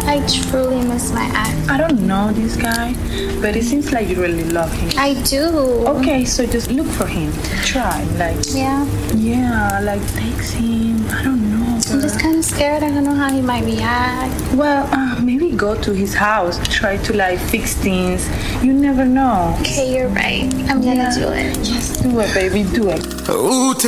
I truly miss my ex. I don't know this guy, but it seems like you really love him. I do. Okay, so just look for him. Try, Yeah. like text him. I don't know. I'm just kind of scared. I don't know how he might react. Well, maybe go to his house. Try to like fix things. You never know. Okay, you're right. I'm gonna do it. Yes, do it, baby. Do it. Ooh,